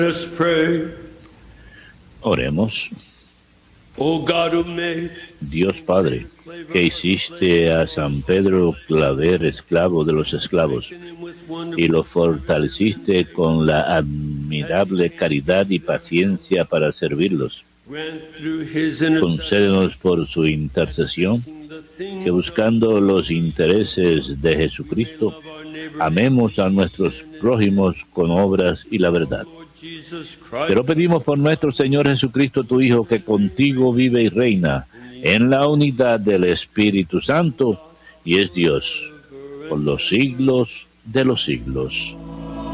Let's pray. Oremos. O God who made Dios Padre, que hiciste a San Pedro Claver esclavo de los esclavos y lo fortaleciste con la admirable caridad y paciencia para servirlos. Concédenos por su intercesión que, buscando los intereses de Jesucristo, amemos a nuestros prójimos con obras y la verdad. Te lo pedimos por nuestro Señor Jesucristo, tu Hijo, que contigo vive y reina en la unidad del Espíritu Santo y es Dios por los siglos de los siglos.